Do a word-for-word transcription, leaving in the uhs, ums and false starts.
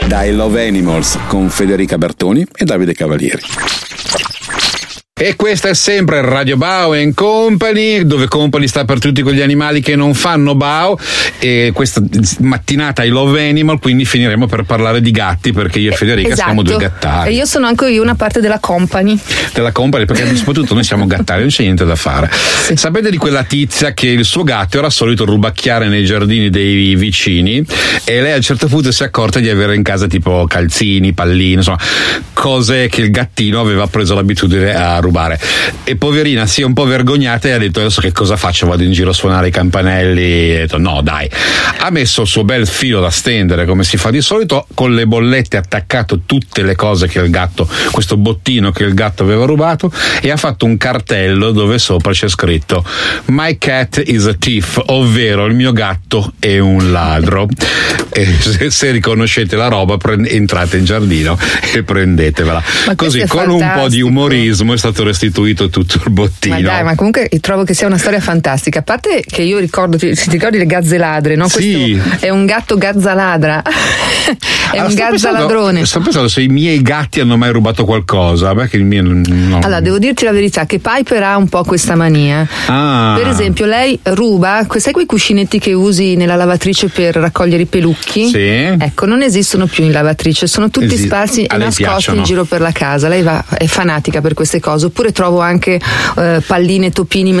da I Love Animals con Federica Bertoni e Davide Cavalieri. E questa è sempre Radio Bao and Company, dove Company sta per tutti quegli animali che non fanno Bao, e questa mattinata I Love Animal, quindi finiremo per parlare di gatti, perché io e Federica esatto. siamo due gattari. E io sono anche io una parte della Company. Della Company, perché soprattutto noi siamo gattari, non c'è niente da fare. Sì. Sapete di quella tizia che il suo gatto era solito rubacchiare nei giardini dei vicini, e lei a un certo punto si è accorta di avere in casa tipo calzini, palline, insomma cose che il gattino aveva preso l'abitudine a rubare, e poverina si è un po' vergognata e ha detto: adesso che cosa faccio, vado in giro a suonare i campanelli? E ha detto no dai, ha messo il suo bel filo da stendere come si fa di solito, con le bollette attaccato tutte le cose che il gatto, questo bottino che il gatto aveva rubato, e ha fatto un cartello dove sopra c'è scritto My cat is a thief, ovvero il mio gatto è un ladro. E se, se riconoscete la roba prend- entrate in giardino e prendetevela. Così con fantastico. Un po' di umorismo è stato restituito tutto il bottino. Ma dai, ma comunque trovo che sia una storia fantastica. A parte che io ricordo, ti, ti ricordi le gazze ladre, no? Sì. Questo è un gatto gazzaladra. È allora, un gazzaladrone. Sto pensando se i miei gatti hanno mai rubato qualcosa. Beh, che il mio no. Allora, devo dirti la verità che Piper ha un po' questa mania. Ah. Per esempio, lei ruba, sai quei cuscinetti che usi nella lavatrice per raccogliere i pelucchi? Sì. Ecco, non esistono più in lavatrice, sono tutti Esi- sparsi e nascosti piacciono. in giro per la casa. Lei va, è fanatica per queste cose. Oppure trovo anche eh, palline, topini